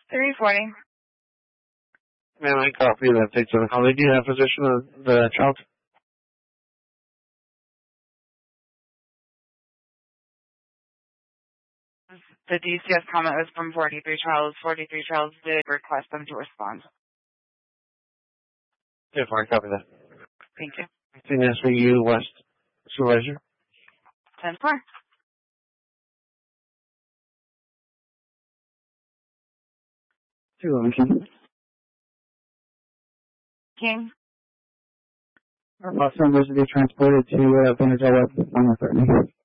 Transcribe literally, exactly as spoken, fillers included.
three forty. Ma'am, I copy that. Takes on the call. Do you have position of the child? The D C S comment was from forty-three Charles. forty-three Charles did request them to respond. Yeah, fine. Copy that. Thank you. I think that's for you, West Supervisor. ten four. two eleven King. King. Our boss members will be transported to uh, Venezuela on the thirteenth.